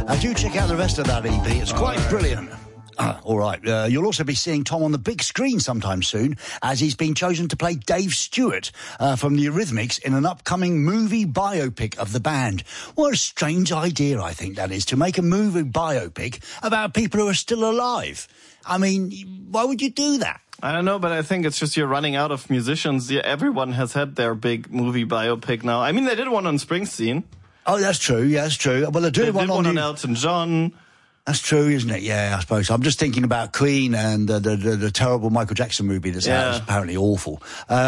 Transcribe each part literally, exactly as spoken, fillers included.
Uh, do check out the rest of that E P. It's quite brilliant. Uh, all right. Uh, you'll also be seeing Tom on the big screen sometime soon, as he's been chosen to play Dave Stewart uh, from the Eurythmics in an upcoming movie biopic of the band. What a strange idea, I think, that is, to make a movie biopic about people who are still alive. I mean, why would you do that? I don't know, but I think it's just you're running out of musicians. Yeah, everyone has had their big movie biopic now. I mean, they did one on Springsteen. Oh, that's true. Yeah, that's true. Well, they're doing they one did on, one on the... Elton John. That's true, isn't it? Yeah, I suppose. I'm just thinking about Queen and the, the, the, the terrible Michael Jackson movie that's yeah. out. It's apparently awful.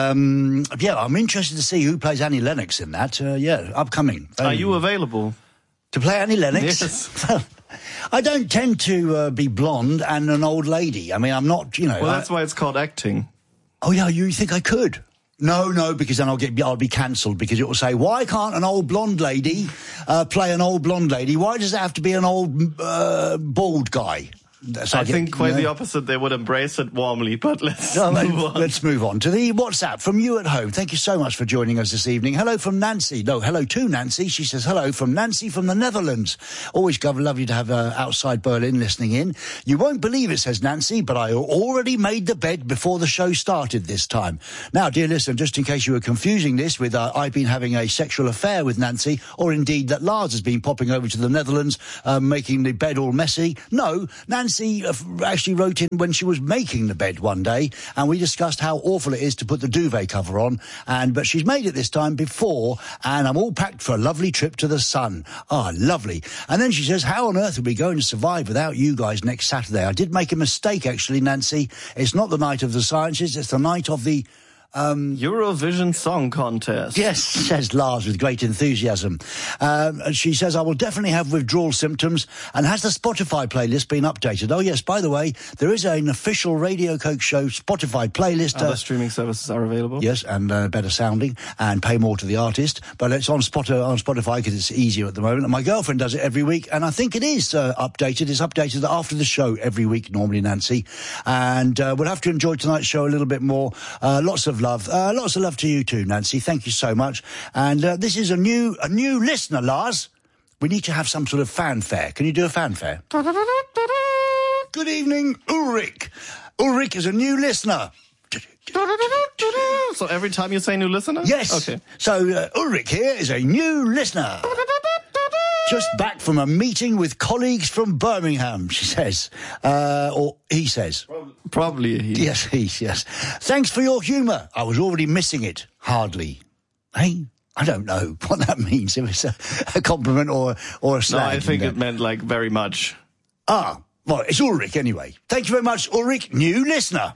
Um, yeah, I'm interested to see who plays Annie Lennox in that. Uh, yeah, upcoming. Are um, you available? To play Annie Lennox? Yes. I don't tend to uh, be blonde and an old lady. I mean, I'm not, you know... Well, that's I... why it's called acting. Oh, yeah, you think I could? No, no, because then I'll get I'll be cancelled, because it will say, why can't an old blonde lady uh, play an old blonde lady? Why does it have to be an old uh, bald guy? So I I get, think quite you know, the opposite. They would embrace it warmly, but let's no, move on. Let's move on to the WhatsApp from you at home. Thank you so much for joining us this evening. Hello from Nancy. No, hello to Nancy. She says hello from Nancy from the Netherlands. Always lovely to have uh, outside Berlin listening in. You won't believe it, says Nancy, but I already made the bed before the show started this time. Now, dear listener, just in case you were confusing this with uh, I've been having a sexual affair with Nancy, or indeed that Lars has been popping over to the Netherlands, uh, making the bed all messy. No, Nancy... Uh, actually wrote in when she was making the bed one day, and we discussed how awful it is to put the duvet cover on, and but she's made it this time before, and I'm all packed for a lovely trip to the sun. Ah, lovely. And then she says, how on earth are we going to survive without you guys next Saturday? I did make a mistake, actually, Nancy. It's not the night of the sciences, it's the night of the... Um, Eurovision Song Contest. Yes, says Lars with great enthusiasm. Um, and she says, I will definitely have withdrawal symptoms. And has the Spotify playlist been updated? Oh, yes, by the way, there is an official Radio Coke Show Spotify playlist. Other uh, streaming services are available. Yes, and uh, better sounding and pay more to the artist. But it's on, Spot- on Spotify because it's easier at the moment. And my girlfriend does it every week. And I think it is uh, updated. It's updated after the show every week, normally, Nancy. And uh, we'll have to enjoy tonight's show a little bit more. Uh, lots of love. Uh, lots of love to you too, Nancy. Thank you so much. And uh, this is a new a new listener, Lars. We need to have some sort of fanfare. Can you do a fanfare? Good evening, Ulrich. Ulrich is a new listener. So every time you say new listener? Yes. Okay. So uh, Ulrich here is a new listener. Just back from a meeting with colleagues from Birmingham, she says. Uh, or he says. Probably a he. Yes, he, yes. Thanks for your humour. I was already missing it. Hardly. Hey? I don't know what that means. If it's a, a compliment or, or a slag. No, I think it meant, like, very much. Ah, well, it's Ulrich anyway. Thank you very much, Ulrich. New listener.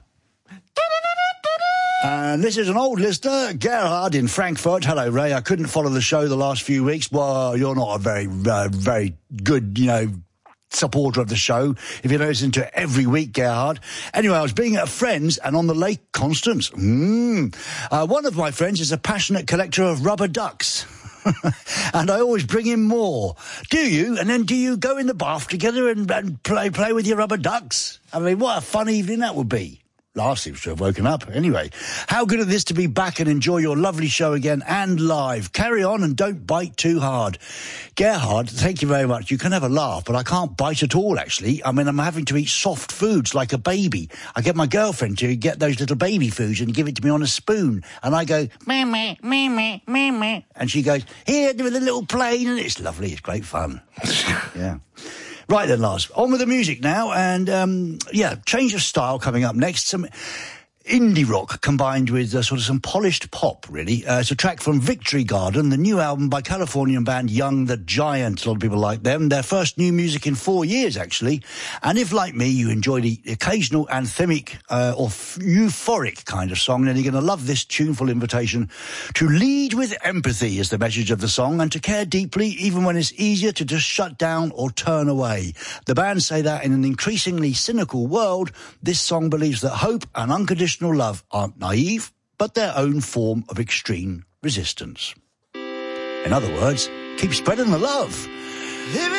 And this is an old listener, Gerhard in Frankfurt. Hello, Ray. I couldn't follow the show the last few weeks. Well, you're not a very, uh, very good, you know, supporter of the show if you don't listen to it every week, Gerhard. Anyway, I was being at a friend's and on the Lake Constance. Mm. Uh, one of my friends is a passionate collector of rubber ducks. And I always bring him more. Do you? And then do you go in the bath together and, and play play with your rubber ducks? I mean, what a fun evening that would be. Lars seems to have woken up. Anyway, how good is this to be back and enjoy your lovely show again and live. Carry on and don't bite too hard. Gerhard, thank you very much. You can have a laugh, but I can't bite at all, actually. I mean, I'm having to eat soft foods like a baby. I get my girlfriend to get those little baby foods and give it to me on a spoon. And I go, meh, meh, meh, meh, meh, meh. And she goes, here, do a little plane. And it's lovely. It's great fun. Yeah. Right then, Lars, on with the music now, and, um, yeah, change of style coming up next. Some indie rock combined with uh, sort of some polished pop, really. Uh, it's a track from Victory Garden, the new album by Californian band Young the Giant. A lot of people like them. Their first new music in four years, actually. And if, like me, you enjoy the occasional anthemic uh, or f- euphoric kind of song, then you're going to love this tuneful invitation to lead with empathy is the message of the song, and to care deeply even when it's easier to just shut down or turn away. The band say that in an increasingly cynical world, this song believes that hope and unconditional love aren't naive, but their own form of extreme resistance. In other words, keep spreading the love.